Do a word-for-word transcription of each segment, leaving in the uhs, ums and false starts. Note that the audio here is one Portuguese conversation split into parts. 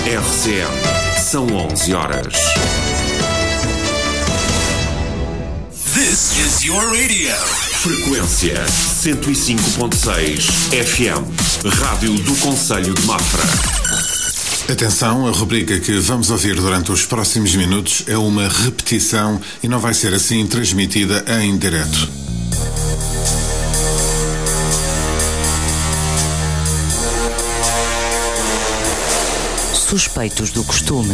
R C M. São onze horas. This is your radio. Frequência cento e cinco ponto seis F M. Rádio do Concelho de Mafra. Atenção, a rubrica que vamos ouvir durante os próximos minutos é uma repetição e não vai ser assim transmitida em direto. Suspeitos do costume.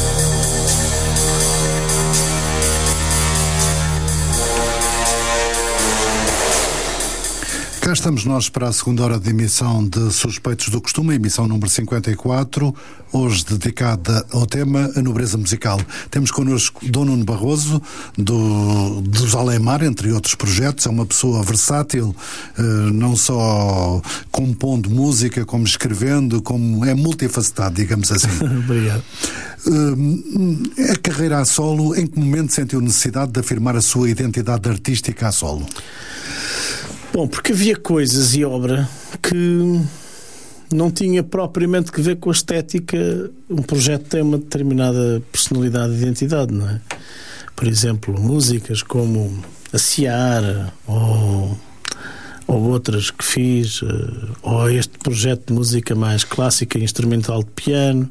Cá estamos nós para a segunda hora de emissão de Suspeitos do Costume, emissão número cinquenta e quatro, hoje dedicada ao tema A Nobreza Musical. Temos connosco Dom Nuno Barroso, do, dos Alemar, entre outros projetos. É uma pessoa versátil, eh, não só compondo música, como escrevendo, como é multifacetado, digamos assim. Obrigado. Eh, a carreira a solo, em que momento sentiu necessidade de afirmar a sua identidade artística a solo? Bom, porque havia coisas e obra que não tinha propriamente que ver com a estética. Um projeto tem uma determinada personalidade e identidade, não é? Por exemplo, músicas como a Seara ou, ou outras que fiz, ou este projeto de música mais clássica e instrumental de piano.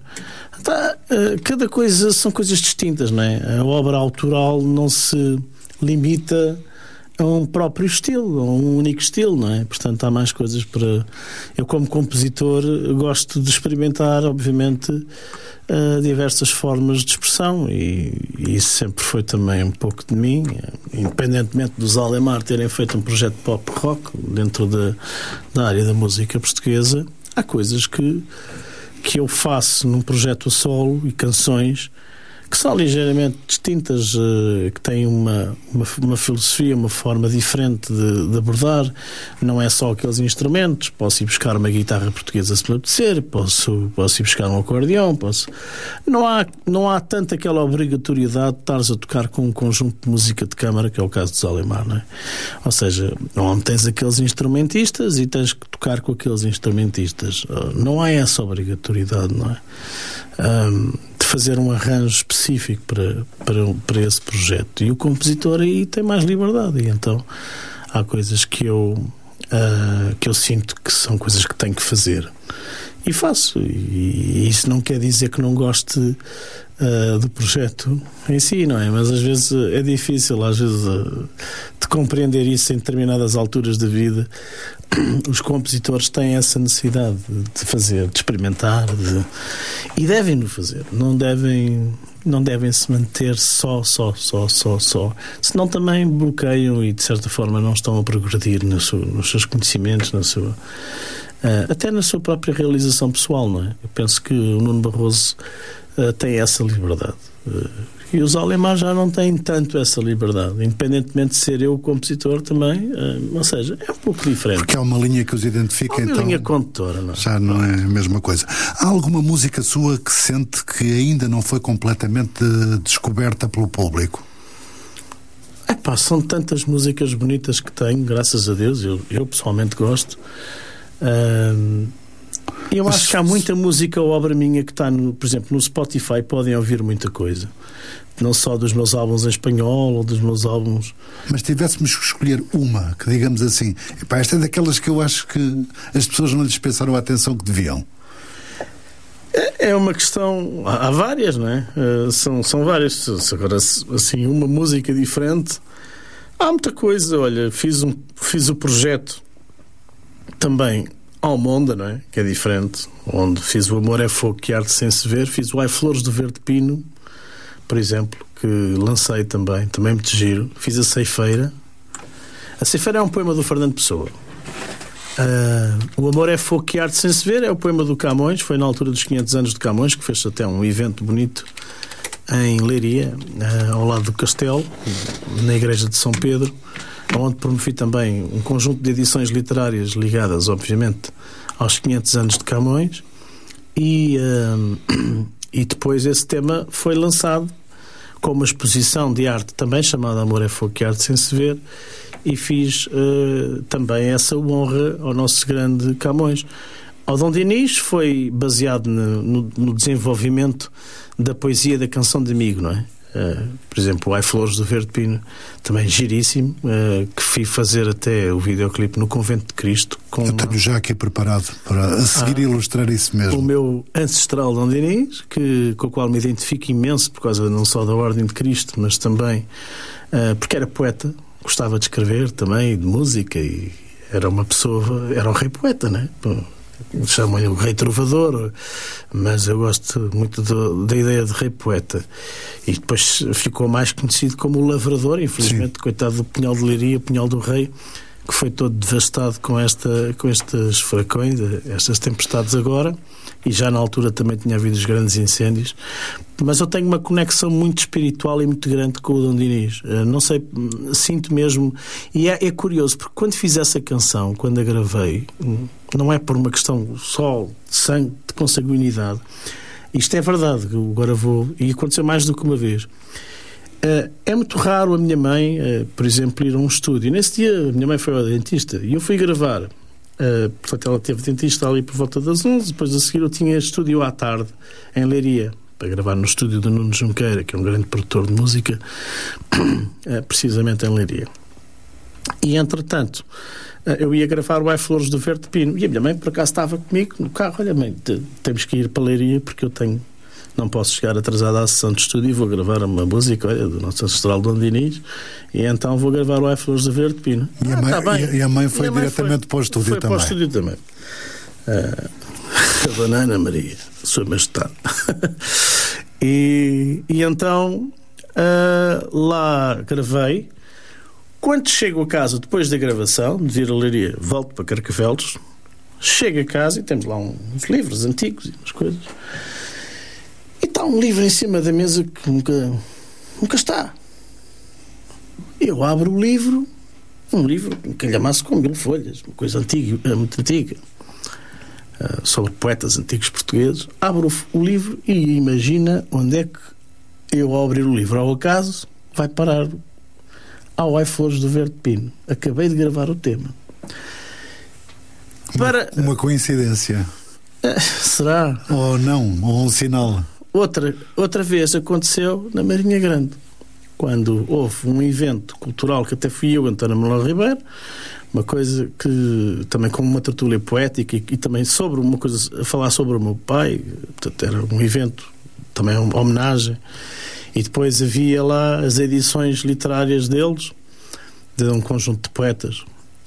Cada coisa são coisas distintas, não é? A obra autoral não se limita a um próprio estilo, a um único estilo, não é? Portanto, há mais coisas para... Eu, como compositor, gosto de experimentar, obviamente, uh, diversas formas de expressão e, e isso sempre foi também um pouco de mim, independentemente dos Alemar terem feito um projeto pop-rock dentro da, da área da música portuguesa. Há coisas que, que eu faço num projeto a solo e canções que são ligeiramente distintas, que têm uma, uma, uma filosofia, uma forma diferente de, de abordar. Não é só aqueles instrumentos. Posso ir buscar uma guitarra portuguesa se me apetecer, posso, posso ir buscar um acordeão, posso... Não há, não há tanto aquela obrigatoriedade de estares a tocar com um conjunto de música de câmara, que é o caso dos Alemar, não é? Ou seja, onde tens aqueles instrumentistas e tens que tocar com aqueles instrumentistas. Não há essa obrigatoriedade, não é? Um, de fazer um arranjo específico para, para, para esse projeto. E o compositor aí tem mais liberdade. E então há coisas que eu, uh, que eu sinto que são coisas que tenho que fazer. E faço. E, e isso não quer dizer que não goste uh, do projeto em si, não é? Mas às vezes é difícil, às vezes, uh, de compreender isso em determinadas alturas da vida. Os compositores têm essa necessidade de fazer, de experimentar, de... e devem-no fazer. Não devem, não devem se manter só, só, só, só, só. Senão também bloqueiam e, de certa forma, não estão a progredir no seu, nos seus conhecimentos, na sua, uh, até na sua própria realização pessoal, não é? Eu penso que o Nuno Barroso uh, tem essa liberdade. Uh, E os Alemar já não têm tanto essa liberdade, independentemente de ser eu o compositor também, uh, ou seja, é um pouco diferente. Porque há uma linha que os identifica, há uma então... linha condutora, não é? Já não é a mesma coisa. Há alguma música sua que sente que ainda não foi completamente descoberta pelo público? Epá, são tantas músicas bonitas que tenho, graças a Deus, eu, eu pessoalmente gosto. Uh, eu Mas... acho que há muita música ou obra minha que está, no, por exemplo, no Spotify, podem ouvir muita coisa. Não só dos meus álbuns em espanhol ou dos meus álbuns... Mas tivéssemos que escolher uma, que digamos assim, epá, esta é daquelas que eu acho que as pessoas não lhes pensaram a atenção que deviam. É uma questão... Há várias, não é? Uh, são, são várias. Agora, assim, uma música diferente... Há muita coisa. Olha, fiz, um, fiz o projeto também Almonda, não é? Que é diferente. Onde fiz o Amor é Fogo que Arde Sem Se Ver. Fiz o Ai Flores do Verde Pino, por exemplo, que lancei também, também muito giro. Fiz a Ceifeira. A Ceifeira é um poema do Fernando Pessoa. Uh, o Amor é Fogo que Arde Sem Se Ver é o poema do Camões. Foi na altura dos quinhentos anos de Camões, que fez até um evento bonito em Leiria, uh, ao lado do castelo, na igreja de São Pedro, onde promovi também um conjunto de edições literárias ligadas, obviamente, aos quinhentos anos de Camões. E, uh, e depois esse tema foi lançado com uma exposição de arte também chamada Amor é Fogo que Arde Sem Se Ver, e fiz uh, também essa honra ao nosso grande Camões. Ao Dom Dinis foi baseado no, no, no desenvolvimento da poesia da canção de amigo, não é? Uh, por exemplo, o Ai Flores do Verde Pino, também giríssimo, uh, que fui fazer até o videoclipe no Convento de Cristo. Com Eu tenho já aqui preparado para a seguir ah, ilustrar isso mesmo. O meu ancestral Dom Dinis, que, com o qual me identifico imenso por causa não só da Ordem de Cristo, mas também uh, porque era poeta, gostava de escrever também, de música, e era uma pessoa, era um rei poeta, não é? Chamam-lhe o rei trovador, mas eu gosto muito do, da ideia de rei poeta. E depois ficou mais conhecido como o lavrador, infelizmente. Sim. Coitado do Pinhal de Leiria, o Pinhal do Rei, que foi todo devastado com, esta, com estes furacões, estas tempestades agora, e já na altura também tinha havido os grandes incêndios. Mas eu tenho uma conexão muito espiritual e muito grande com o Dom Dinis. Não sei, sinto mesmo, e é, é curioso, porque quando fiz essa canção, quando a gravei, não é por uma questão só de sangue, de consanguinidade. Isto é verdade, agora vou, e aconteceu mais do que uma vez. É muito raro a minha mãe, por exemplo, ir a um estúdio. Nesse dia a minha mãe foi ao dentista e eu fui gravar. Portanto, ela teve dentista ali por volta das onze, depois a seguir eu tinha estúdio à tarde em Leiria, para gravar no estúdio do Nuno Junqueira, que é um grande produtor de música, precisamente em Leiria. E, entretanto, eu ia gravar o Ai Flores do Verde Pino, e a minha mãe, por acaso, estava comigo no carro. Olha, mãe, temos que ir para Leiria, porque eu tenho, não posso chegar atrasado à sessão de estúdio e vou gravar uma música, olha, do nosso ancestral Dom Dinis, e então vou gravar o Ai Flores do Verde Pino. E, ah, a, mãe, tá bem. E a mãe foi a mãe diretamente foi, para o estúdio foi também? Foi para o estúdio também. Uh, a Dona Ana Maria, Sua Majestade. e, e então uh, lá gravei. Quando chego a casa, depois da gravação, de vir a Leiria, volto para Carcavelos, chego a casa e temos lá uns livros antigos e umas coisas. E está um livro em cima da mesa que nunca, nunca está. Eu abro o livro, um livro, um calhamaço com mil folhas, uma coisa antiga, muito antiga, uh, sobre poetas antigos portugueses. Abro o, o livro e imagina onde é que eu, ao abrir o livro ao acaso, vai parar ao Ai Flores do Verde Pino. Acabei de gravar o tema. Para... Uma, uma coincidência. Uh, será? Ou não, ou um sinal. Outra, outra vez aconteceu na Marinha Grande, quando houve um evento cultural que até fui eu, António Manuel Ribeiro, uma coisa que também com uma tertúlia poética e, e também sobre uma coisa, a falar sobre o meu pai. Portanto, era um evento, também uma homenagem, e depois havia lá as edições literárias deles, de um conjunto de poetas,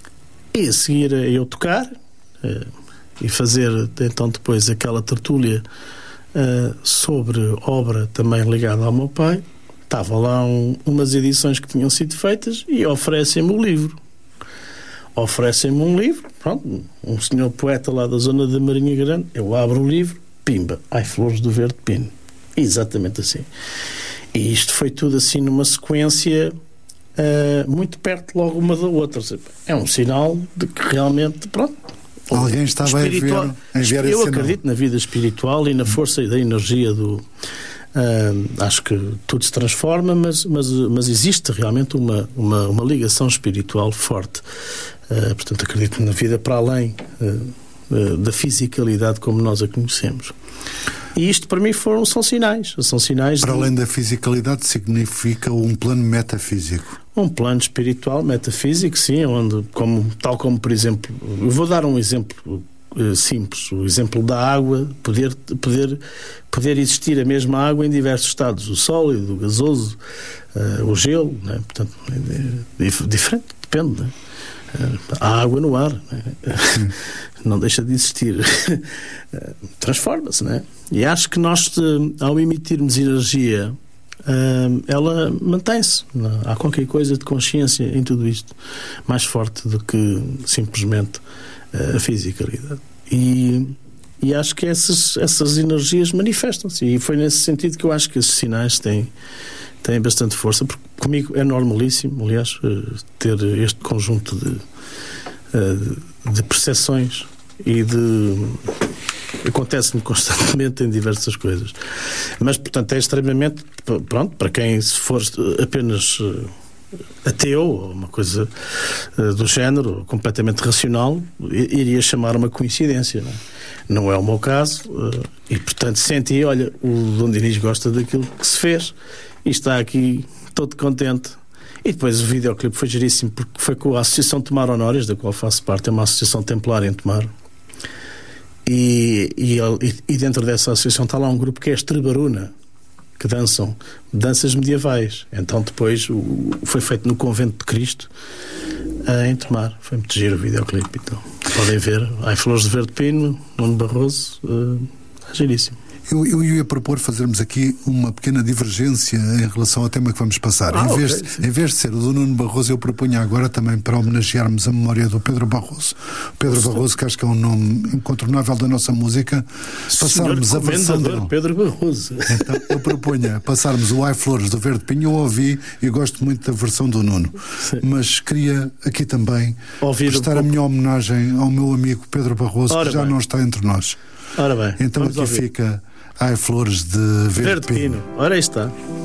e a seguir a eu tocar eh, e fazer então depois aquela tertúlia Uh, sobre obra também ligada ao meu pai. Estava lá um, umas edições que tinham sido feitas e oferecem-me o livro. Oferecem-me um livro, pronto, um senhor poeta lá da zona da Marinha Grande. Eu abro o livro, pimba, Ai Flores do Verde Pino. Exatamente assim. E isto foi tudo assim numa sequência uh, muito perto logo uma da outra. É um sinal de que realmente, pronto, alguém estava a enviar, a enviar eu esse acredito sinal. Na vida espiritual e na força e da energia do... Uh, acho que tudo se transforma, mas, mas, mas existe realmente uma, uma, uma ligação espiritual forte. Uh, portanto, acredito na vida para além uh, uh, da fisicalidade como nós a conhecemos. E isto para mim foram, são sinais. São sinais para de... além da fisicalidade significa um plano metafísico. Um plano espiritual, metafísico, sim, onde, como, tal como, por exemplo, eu vou dar um exemplo uh, simples, o exemplo da água, poder, poder, poder existir a mesma água em diversos estados, o sólido, o gasoso, uh, o gelo, né? Portanto, é, é diferente, depende, né? Uh, a água no ar, né? Não deixa de existir, transforma-se, né? E acho que nós, ao emitirmos energia, Uh, ela mantém-se. Há qualquer coisa de consciência em tudo isto mais forte do que simplesmente uh, a fisicalidade. E, e acho que essas, essas energias manifestam-se. E foi nesse sentido que eu acho que esses sinais têm, têm bastante força, porque comigo é normalíssimo, aliás, uh, ter este conjunto de, uh, de percepções e de... acontece-me constantemente em diversas coisas, mas portanto é extremamente, pronto, para quem se for apenas ateu, ou uma coisa uh, do género, completamente racional, iria chamar uma coincidência. Não é, não é o meu caso, uh, e portanto senti, olha, o Dom Dinis gosta daquilo que se fez e está aqui todo contente. E depois o videoclipe foi giríssimo, porque foi com a Associação Tomar Honórios, da qual faço parte, é uma associação templar em Tomar. E, e, e dentro dessa associação está lá um grupo que é a Estrebaruna, que dançam danças medievais. Então depois o, foi feito no Convento de Cristo, uh, em Tomar. Foi muito giro o videoclipe. Então podem ver, há Flores de Verde Pino, Nuno Barroso, uh, é giríssimo. Eu, eu ia propor fazermos aqui uma pequena divergência em relação ao tema que vamos passar. Ah, em, vez, okay, em vez de ser o do Nuno Barroso, eu propunha agora também para homenagearmos a memória do Pedro Barroso. Pedro Sim. Barroso, que acho que é um nome incontornável da nossa música. Passarmos Senhor a versão do... Pedro Barroso. Então, eu propunha passarmos o Ai Flores do Verde Pinho. Eu ouvi e gosto muito da versão do Nuno. Sim. Mas queria aqui também Ouvir prestar um a minha homenagem ao meu amigo Pedro Barroso, Ora que já bem. não está entre nós. Ora bem, então aqui ouvir. fica Ai Flores de Verde, Verde Pino. Pino. Ora aí está.